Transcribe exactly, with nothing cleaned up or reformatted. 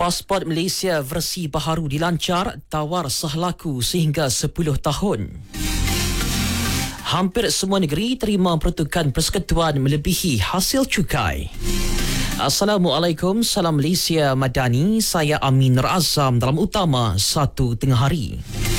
Pasport Malaysia versi baharu dilancar, tawar sah laku sehingga sepuluh tahun. Hampir semua negeri terima peruntukan persekutuan melebihi hasil cukai. Assalamualaikum, salam Malaysia Madani. Saya Amin Nur Azam dalam utama satu tengah hari.